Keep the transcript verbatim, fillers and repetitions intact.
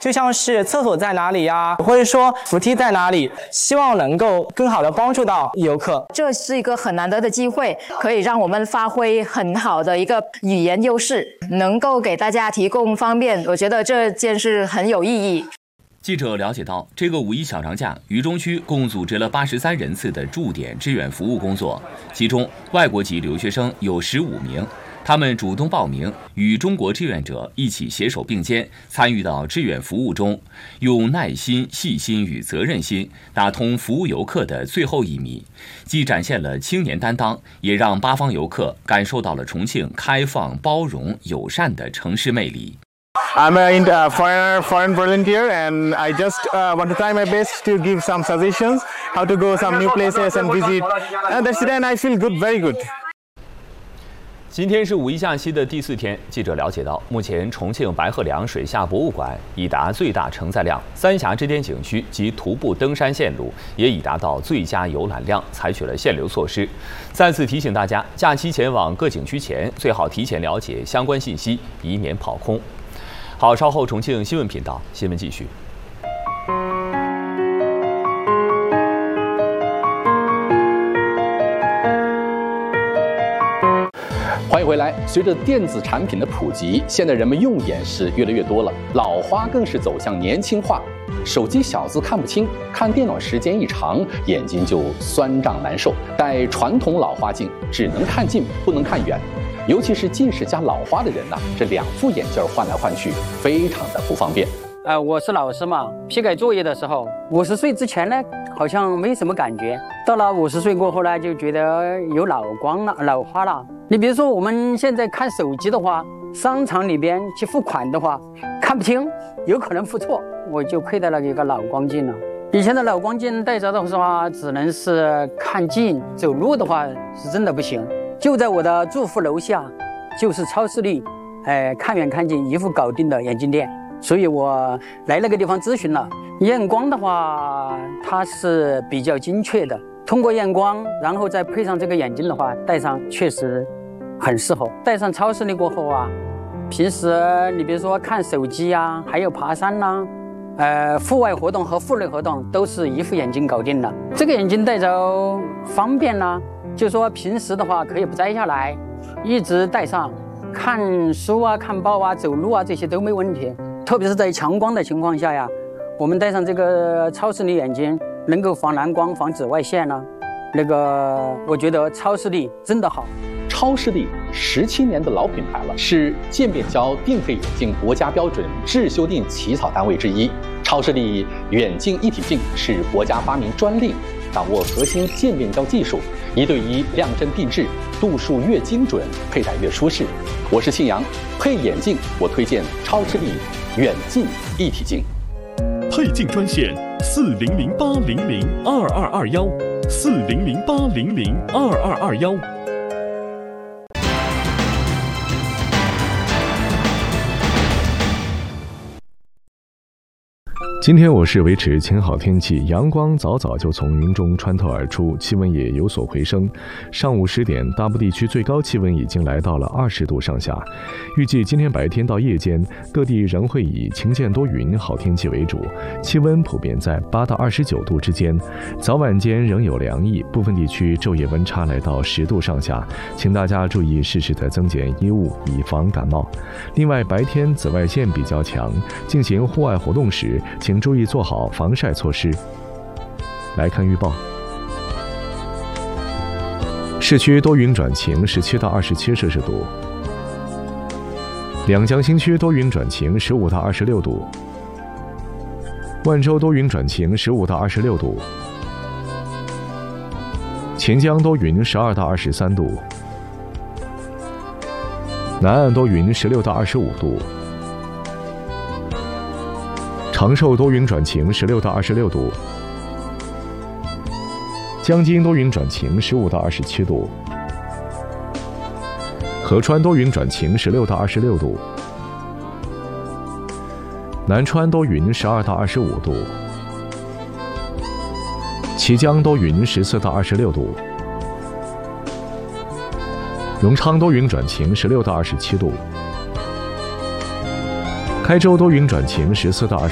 就像是厕所在哪里呀，或者说扶梯在哪里，希望能够更好的帮助到游客。 这是一个很难得的机会，可以让我们发挥很好的一个语言优势，能够给大家提供方便，我觉得这件事很有意义。 记者了解到，这个五一小长假，渝中区共组织了八十三人次的驻点志愿服务工作，其中外国籍留学生有十五名，他们主动报名，与中国志愿者一起携手并肩，参与到志愿服务中，用耐心、细心与责任心打通服务游客的最后一米，既展现了青年担当，也让八方游客感受到了重庆开放、包容、友善的城市魅力。 I'm a uh, foreigner, foreign volunteer, and I just uh, want to try my best to give some suggestions how to go some new places and visit. Uh, that's it, and I feel good, very good. 今天是五一假期的第四天，记者了解到，目前重庆白鹤梁水下博物馆已达最大承载量，三峡之间景区及徒步登山线路也已达到最佳游览量，采取了限流措施。再次提醒大家，假期前往各景区前，最好提前了解相关信息，以免跑空。好，稍后重庆新闻频道新闻继续。 欢迎回来。随着电子产品的普及，现在人们用眼是越来越多了，老花更是走向年轻化。手机小字看不清，看电脑时间一长，眼睛就酸胀难受。戴传统老花镜只能看近，不能看远。尤其是近视加老花的人呐、啊，这两副眼镜换来换去，非常的不方便。 呃，我是老师嘛，批改作业的时候，五十岁之前呢，好像没什么感觉，到了五十岁过后呢，就觉得有老光了、老花了。你比如说我们现在看手机的话，商场里边去付款的话，看不清，有可能付错，我就佩戴了一个老光镜了。以前的老光镜戴着的话，只能是看近，走路的话是真的不行。就在我的住户楼下，就是超视力，哎，看远看近一副搞定的眼镜店，所以我来那个地方咨询了。验光的话，它是比较精确的，通过验光，然后再配上这个眼镜的话，戴上确实很适合。戴上超视力过后啊，平时你比如说看手机啊，还有爬山呐、啊，呃，户外活动和户内活动都是一副眼镜搞定的。这个眼镜戴着方便呢、啊。就说平时的话可以不摘下来，一直戴上，看书啊、看报啊、走路啊这些都没问题。特别是在强光的情况下呀，我们戴上这个超视力眼镜，能够防蓝光、防紫外线呢、啊。那个我觉得超视力真的好。 超视力十七年的老品牌了，是渐变焦定配眼镜国家标准质修订起草单位之一。超视力远近一体镜是国家发明专利，掌握核心渐变焦技术，一对一量真定制，度数越精准，佩戴越舒适。我是庆阳，配眼镜我推荐超视力远近一体镜。 配镜专线四零零八零零二二二幺，四零零八零零二二二幺。 今天我市维持晴好天气，阳光早早就从云中穿透而出，气温也有所回升。上午十点，大部地区最高气温已经来到了二十度上下。预计今天白天到夜间，各地仍会以晴间多云、好天气为主，气温普遍在八到二十九度之间。早晚间仍有凉意，部分地区昼夜温差来到十度上下，请大家注意适时的增减衣物，以防感冒。另外，白天紫外线比较强，进行户外活动时，请注意做好防晒措施。来看预报。市区多云转晴，十七到二十七摄氏度；两江新区多云转晴，十五到二十六度；万州多云转晴，十五到二十六度；黔江多云，十二到二十三度；南岸多云，十六到二十五度；长寿多云转晴，十六到二十六度；江津多云转晴，十五到二十七度；合川多云转晴，十六到二十六度；南川多云，十二到二十五度；綦江多云，十四到二十六度；荣昌多云转晴，十六到二十七度；开州多云转晴，十四到二十。